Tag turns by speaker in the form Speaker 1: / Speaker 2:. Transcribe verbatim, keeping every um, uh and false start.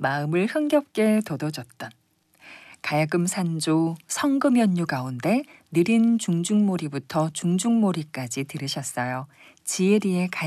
Speaker 1: 마음을 흥겹게 돋워줬던 가야금 산조 성금연유 가운데 느린 중중몰이부터 중중몰이까지 들으셨어요. 지혜리의 가야금